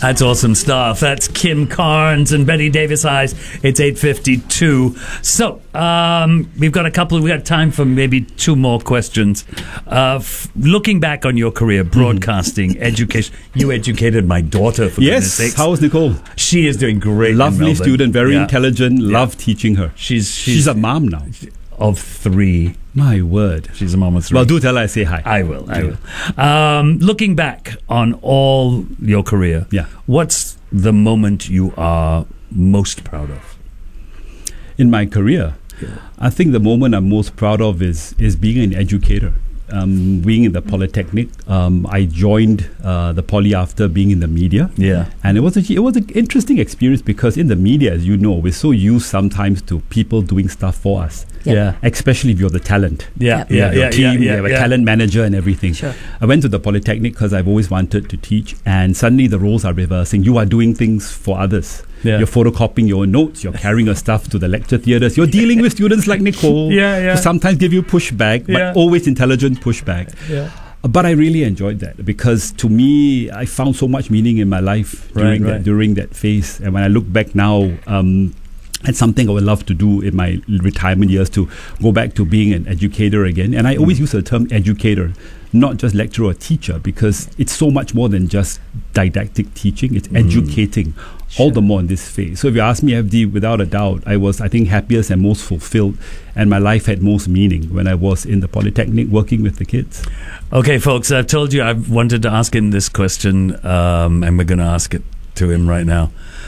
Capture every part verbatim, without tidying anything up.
That's awesome stuff. That's Kim Carnes and Betty Davis Eyes. It's eight fifty-two. So, um, we've got a couple, we've got time for maybe two more questions. Uh, f- looking back on your career, broadcasting, mm. education, you educated my daughter, for yes, goodness sakes. How is Nicole? She is doing great. Lovely student, very yeah. intelligent, yeah. love teaching her. She's, she's She's a mom now. Of three. My word. She's a mom of three. Well, do tell her I say hi. I will, I will. Um, looking back on all your career, yeah. what's the moment you are most proud of? In my career, yeah. I think the moment I'm most proud of is is being an educator. Um, being in the Polytechnic, um, I joined uh, the Poly after being in the media. Yeah, and it was a, it was an interesting experience because in the media, as you know, we're so used sometimes to people doing stuff for us. Yeah, yeah. Especially if you're the talent. Yeah, you yeah, have your yeah, team, yeah, yeah, you have a yeah. talent manager and everything. Sure. I went to the Polytechnic because I've always wanted to teach, and suddenly the roles are reversing. You are doing things for others. Yeah. You're photocopying your notes. You're carrying your stuff to the lecture theatres. You're dealing with students like Nicole. Yeah, yeah. Who sometimes give you pushback, but yeah. always intelligent pushback. Yeah. But I really enjoyed that because to me, I found so much meaning in my life during right, right. that during that phase. And when I look back now, um, it's something I would love to do in my retirement years, to go back to being an educator again. And I mm. always use the term educator, not just lecturer or teacher, because it's so much more than just didactic teaching. It's mm. educating, sure. all the more in this phase. So if you ask me, F D, without a doubt, I was, I think, happiest and most fulfilled, and my life had most meaning when I was in the Polytechnic working with the kids. Okay, folks, I've told you I've wanted to ask him this question, um, and we're going to ask it to him right now.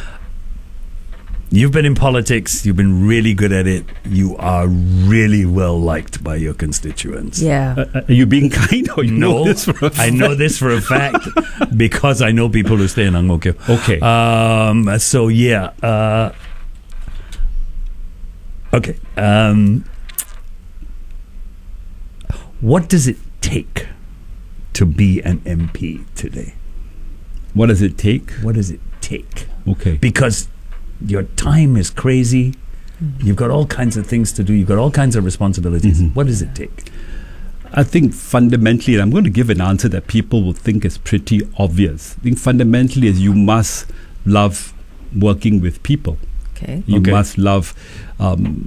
You've been in politics. You've been really good at it. You are really well liked by your constituents. Yeah. Uh, are you being kind, or you no, know this for a fact? I know this for a fact because I know people who stay in Ang Mo Kio. Okay. Um, so yeah. Uh, okay. Um, what does it take to be an M P today? What does it take? What does it take? Okay. Because your time is crazy. Mm-hmm. You've got all kinds of things to do. You've got all kinds of responsibilities. Mm-hmm. What does it take? I think fundamentally, and I'm going to give an answer that people will think is pretty obvious. I think fundamentally is you must love working with people. Okay. You okay. must love um,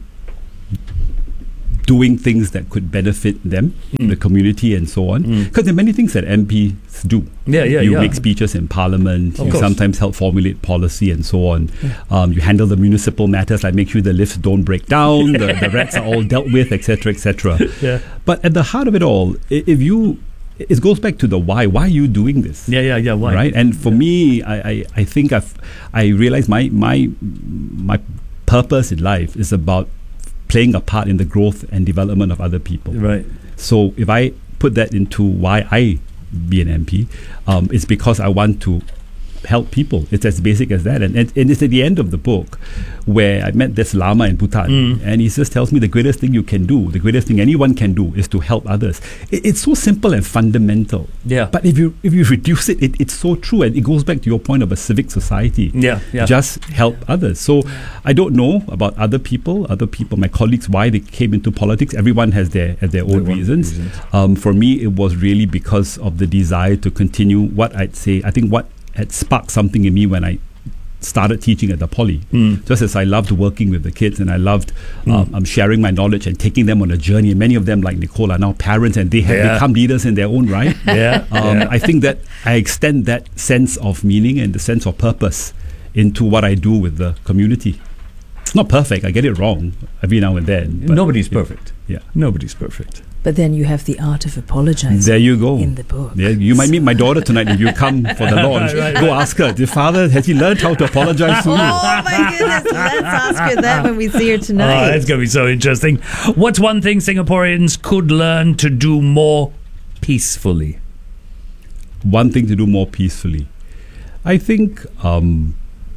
doing things that could benefit them, mm. the community, and so on. Because mm. there are many things that M Ps do. Yeah, yeah, You yeah. make speeches in Parliament. Of you course. sometimes help formulate policy and so on. Yeah. Um, you handle the municipal matters, like make sure the lifts don't break down, the, the rats are all dealt with, et cetera, et cetera. Yeah. But at the heart of it all, if you, it goes back to the why. Why are you doing this? Yeah, yeah, yeah. Why? Right. And for yeah. me, I, I, I think I've I realized my my my purpose in life is about playing a part in the growth and development of other people. Right. So if I put that into why I be an M P, um, it's because I want to help people. It's as basic as that. And, and, and it's at the end of the book where I met this Lama in Bhutan, mm. and he just tells me the greatest thing you can do, the greatest thing anyone can do is to help others. It, it's so simple and fundamental. Yeah. But if you if you reduce it, it, it's so true. And it goes back to your point of a civic society. Yeah. yeah. Just help others. So I don't know about other people, other people, my colleagues, why they came into politics. Everyone has their, has their own reasons. reasons. Um, for me, it was really because of the desire to continue what I'd say, I think what had sparked something in me when I started teaching at the Poly. Mm. Just as I loved working with the kids and I loved mm. um, um, sharing my knowledge and taking them on a journey. And many of them, like Nicole, are now parents and they have yeah. become leaders in their own right. yeah. Um, yeah. I think that I extend that sense of meaning and the sense of purpose into what I do with the community. It's not perfect. I get it wrong every now and then. But Nobody's perfect. Yeah. Nobody's perfect. But then you have the art of apologizing. There you go. In the book. Yeah, you might meet my daughter tonight if you come for the launch. right, right, go right. ask her, the father, has he learned how to apologize to you? Oh my goodness, let's ask her that when we see her tonight. Oh, that's going to be so interesting. What's one thing Singaporeans could learn to do more peacefully? One thing to do more peacefully. I think, um,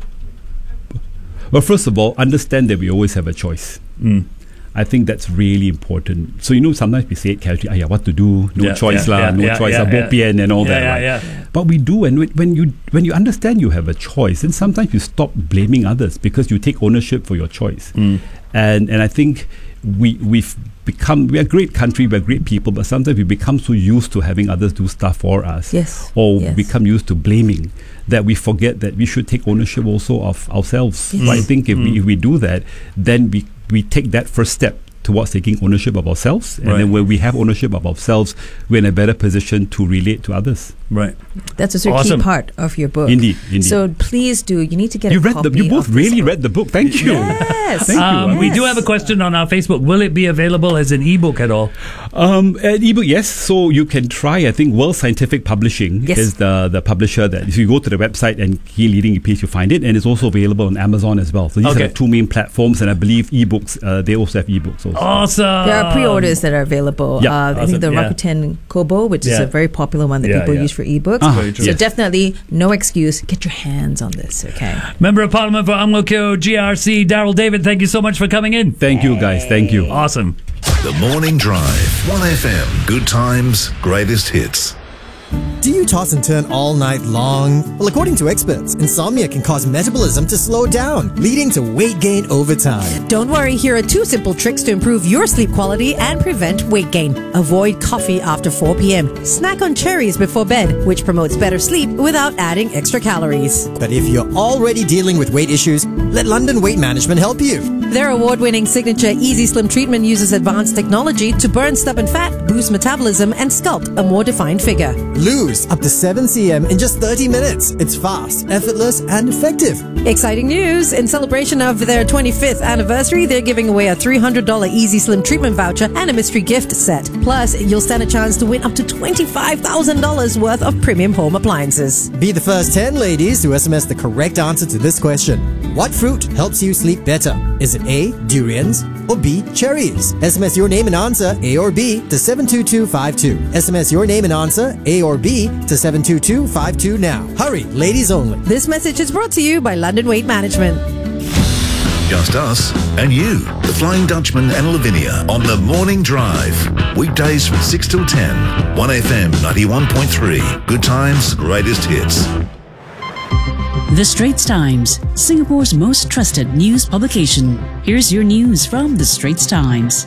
well, first of all, understand that we always have a choice. Mm. I think that's really important. So, you know, sometimes we say it casually, ah, yeah, what to do, no yeah, choice yeah, lah, yeah, no yeah, choice, yeah, ah, yeah. bo pian and all yeah, that, yeah, right? Yeah. But we do, and when you when you understand you have a choice, then sometimes you stop blaming others because you take ownership for your choice. Mm. And and I think we we've become, we're a great country, we're great people, but sometimes we become so used to having others do stuff for us. Yes. Or yes. become used to blaming, that we forget that we should take ownership also of ourselves. Yes. So I think if, Mm. we, if we do that, then we, we take that first step towards taking ownership of ourselves. And Right. then when we have ownership of ourselves, we're in a better position to relate to others. Right. That's a Awesome. key part of your book. Indeed, indeed. So please do. You need to get You a read copy the, you both of this really book. read the book. Thank you. Yes. Thank you. Um, We Yes. do have a question on our Facebook. Will it be available as an ebook at all? Um, an ebook, yes. So you can try. I think World Scientific Publishing Yes. is the, the publisher that if you go to the website and key leading piece, you find it, and it's also available on Amazon as well. So these Okay. are the two main platforms, and I believe ebooks. Uh, they also have ebooks. Also. Awesome. There are pre-orders that are available. Yeah. uh, I Awesome. think the Yeah. Rakuten Kobo, which is Yeah. a very popular one that Yeah, people yeah. use for ebooks. Ah, Very true. So yes. definitely no excuse. Get your hands on this, okay? Member of Parliament for Ang Mo Kio G R C, Daryl David, thank you so much for coming in. Thank you, guys. Thank you. Awesome. The Morning Drive. one F M. Good times, greatest hits. Do you toss and turn all night long? Well, according to experts, insomnia can cause metabolism to slow down, leading to weight gain over time. Don't worry, here are two simple tricks to improve your sleep quality and prevent weight gain. Avoid coffee after four p.m. Snack on cherries before bed, which promotes better sleep without adding extra calories. But if you're already dealing with weight issues, let London Weight Management help you. Their award-winning signature Easy Slim treatment uses advanced technology to burn stubborn fat, boost metabolism, and sculpt a more defined figure. Lose up to seven centimeters in just thirty minutes. It's fast, effortless, and effective. Exciting news! In celebration of their twenty-fifth anniversary, they're giving away a three hundred dollars Easy Slim treatment voucher and a mystery gift set. Plus, you'll stand a chance to win up to twenty-five thousand dollars worth of premium home appliances. Be the first ten ladies to S M S the correct answer to this question. What fruit helps you sleep better? Is it A, durians, or B, cherries? S M S your name and answer, A or B, to seven two two five two. S M S your name and answer, A or B, to seven two two five two now. Hurry, ladies only. This message is brought to you by London Weight Management. Just us and you, the Flying Dutchman and Lavinia on The Morning Drive. Weekdays from six till ten. one F M ninety-one point three. Good times, greatest hits. The Straits Times, Singapore's most trusted news publication. Here's your news from The Straits Times.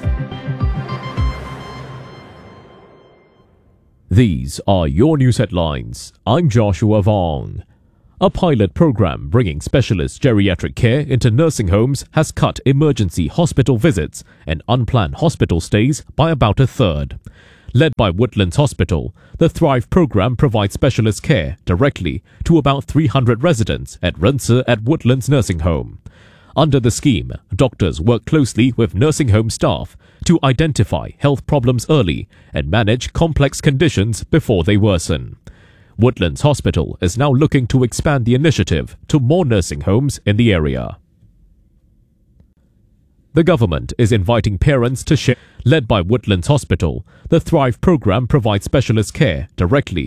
These are your news headlines. I'm Joshua Vong. A pilot program bringing specialist geriatric care into nursing homes has cut emergency hospital visits and unplanned hospital stays by about a third. Led by Woodlands Hospital, the Thrive program provides specialist care directly to about three hundred residents at Renser at Woodlands Nursing Home. Under the scheme, doctors work closely with nursing home staff to identify health problems early and manage complex conditions before they worsen. Woodlands Hospital is now looking to expand the initiative to more nursing homes in the area. The government is inviting parents to share. Led by Woodlands Hospital, the Thrive program provides specialist care directly